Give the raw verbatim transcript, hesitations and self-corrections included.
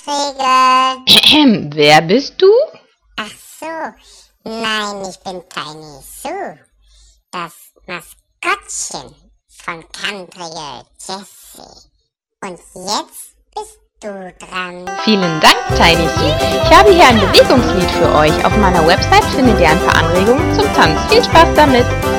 Tanzregel. Wer bist du? Ach so, nein, ich bin Tiny Sue, das Maskottchen von Country Jessie. Und jetzt bist du dran. Vielen Dank, Tiny Sue. Ich habe hier ein Bewegungslied für euch. Auf meiner Website findet ihr ein paar Anregungen zum Tanz. Viel Spaß damit!